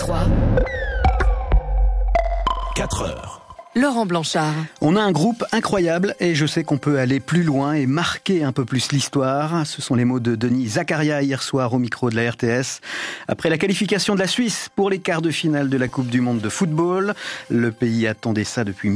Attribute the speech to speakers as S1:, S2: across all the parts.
S1: 3.
S2: 4 heures.
S1: Laurent Blanchard.
S3: On a un groupe incroyable et je sais qu'on peut aller plus loin et marquer un peu plus l'histoire. Ce sont les mots de Denis Zakaria hier soir au micro de la RTS. Après la qualification de la Suisse pour les quarts de finale de la Coupe du Monde de football, le pays attendait ça depuis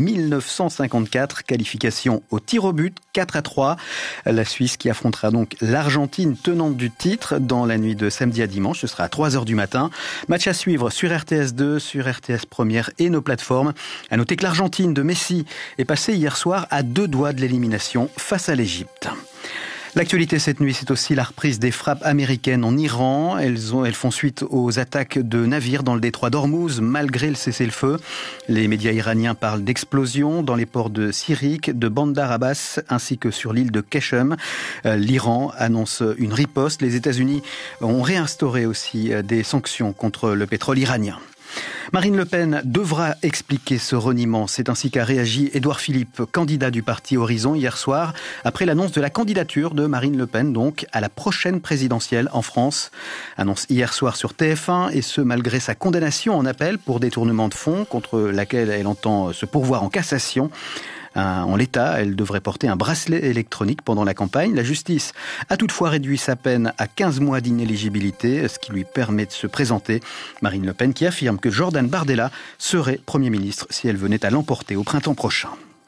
S3: 1954. Qualification au tir au but, 4-3. La Suisse qui affrontera donc l'Argentine tenante du titre dans la nuit de samedi à dimanche. Ce sera à 3h du matin. Match à suivre sur RTS2, sur RTS Première et nos plateformes. À noter que l'Argentine de Messi est passée hier soir à 2 doigts de l'élimination face à l'Égypte. L'actualité cette nuit, c'est aussi la reprise des frappes américaines en Iran. Elles font suite aux attaques de navires dans le détroit d'Ormuz, malgré le cessez-le-feu. Les médias iraniens parlent d'explosions dans les ports de Sirik, de Bandar Abbas, ainsi que sur l'île de Keshem. L'Iran annonce une riposte. Les États-Unis ont réinstauré aussi des sanctions contre le pétrole iranien. Marine Le Pen devra expliquer ce reniement. C'est ainsi qu'a réagi Édouard Philippe, candidat du parti Horizon hier soir, après l'annonce de la candidature de Marine Le Pen, donc, à la prochaine présidentielle en France. Annonce hier soir sur TF1, et ce, malgré sa condamnation en appel pour détournement de fonds, contre laquelle elle entend se pourvoir en cassation. En l'état, elle devrait porter un bracelet électronique pendant la campagne. La justice a toutefois réduit sa peine à 15 mois d'inéligibilité, ce qui lui permet de se présenter. Marine Le Pen qui affirme que Jordan Bardella serait Premier ministre si elle venait à l'emporter au printemps prochain.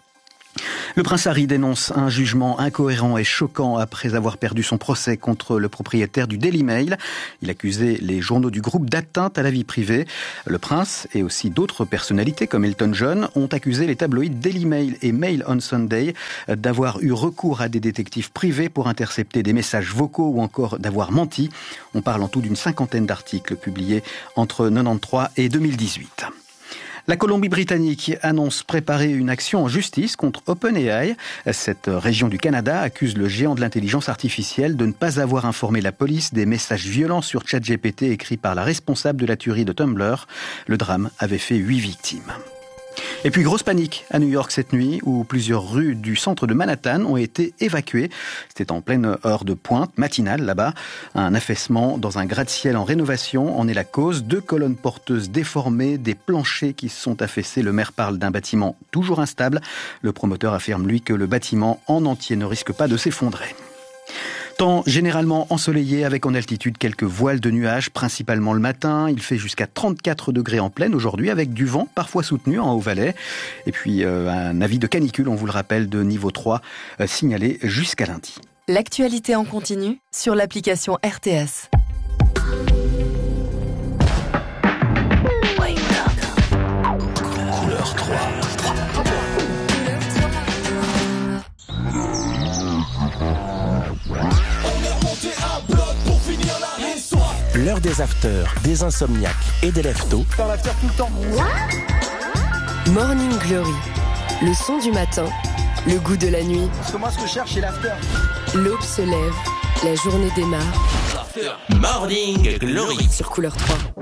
S3: Le prince Harry dénonce un jugement incohérent et choquant après avoir perdu son procès contre le propriétaire du Daily Mail. Il accusait les journaux du groupe d'atteinte à la vie privée. Le prince et aussi d'autres personnalités comme Elton John ont accusé les tabloïds Daily Mail et Mail on Sunday d'avoir eu recours à des détectives privés pour intercepter des messages vocaux ou encore d'avoir menti. On parle en tout d'une 50aine d'articles publiés entre 1993 et 2018. La Colombie-Britannique annonce préparer une action en justice contre OpenAI. Cette région du Canada accuse le géant de l'intelligence artificielle de ne pas avoir informé la police des messages violents sur ChatGPT écrits par la responsable de la tuerie de Tumblr. Le drame avait fait 8 victimes. Et puis grosse panique à New York cette nuit où plusieurs rues du centre de Manhattan ont été évacuées. C'était en pleine heure de pointe matinale là-bas. Un affaissement dans un gratte-ciel en rénovation en est la cause. 2 colonnes porteuses déformées, des planchers qui se sont affaissés. Le maire parle d'un bâtiment toujours instable. Le promoteur affirme lui que le bâtiment en entier ne risque pas de s'effondrer. Temps généralement ensoleillé avec en altitude quelques voiles de nuages, principalement le matin. Il fait jusqu'à 34 degrés en pleine aujourd'hui avec du vent parfois soutenu en Haut-Valais. Et puis un avis de canicule, on vous le rappelle, de niveau 3 signalé jusqu'à lundi.
S1: L'actualité en continu sur l'application RTS.
S2: Couleur 3. L'heure des afters, des insomniaques et des leftos.
S4: Dans l'after tout le temps.
S1: Morning Glory. Le son du matin, le goût de la nuit.
S4: Parce que moi, ce que je cherche, c'est l'after.
S1: L'aube se lève, la journée démarre.
S2: Morning Glory
S1: Sur Couleur 3.